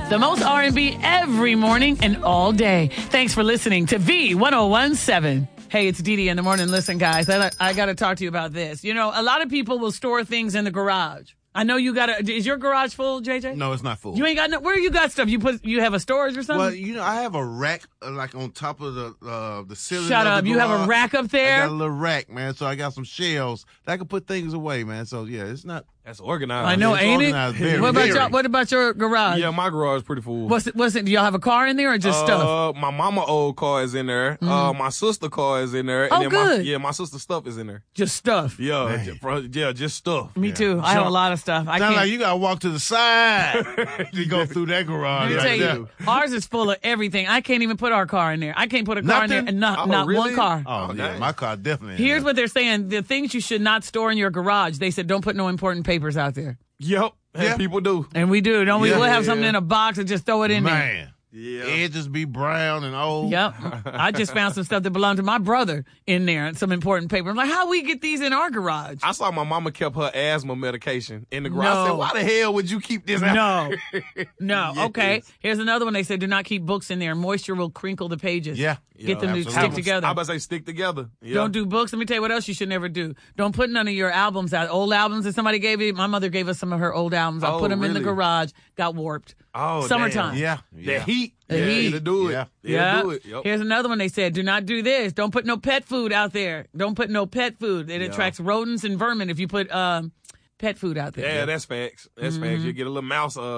The most R&B every morning and all day. Thanks for listening to V1017. Hey, it's Dee in the morning. Listen, guys, I got to talk to you about this. You know, a lot of people will store things in the garage. I know you got is your garage full, JJ? No, it's not full. You ain't got where you got stuff? You have a storage or something? Well, you know, I have a rack like on top of the ceiling. Shut up. The you have a rack up there? I got a little rack, man. So I got some shelves that I can put things away, man. So yeah, it's not. That's organized. I know, ain't it? What about your garage? Yeah, my garage is pretty full. What's it? Do y'all have a car in there or just stuff? My mama old car is in there. My sister car is in there. And then good. My sister's stuff is in there. Just stuff. Yeah, just stuff. Me too. I have a lot of stuff. Sound like you gotta walk to the side to go through that garage. Let me tell you, ours is full of everything. I can't even put our car in there. I can't put a car in there and not really? one car. Oh yeah, my car definitely. Here's what they're saying: the things you should not store in your garage. They said don't put no important papers out there. Yep. Yeah. People do. And we do, don't we? We'll have something in a box and just throw it in there. Man. Yeah. Edges be brown and old. Yep. I just found some stuff that belonged to my brother in there and some important paper. I'm like, how we get these in our garage? I saw my mama kept her asthma medication in the garage. I said, why the hell would you keep this out? No. Yes. Okay. Here's another one. They said, do not keep books in there. Moisture will crinkle the pages. Yeah. Get them to stick together. I about to say stick together. Yeah. Don't do books. Let me tell you what else you should never do. Don't put none of your albums out. Old albums that somebody gave you. My mother gave us some of her old albums. I put them in the garage. Got warped. Oh, summertime. Damn. The heat. The heat. It'll do it. Yeah. Do it. Yep. Here's another one. They said, do not do this. Don't put no pet food out there. Don't put no pet food. It attracts rodents and vermin if you put pet food out there. Yeah, that's facts. That's facts. You get a little mouse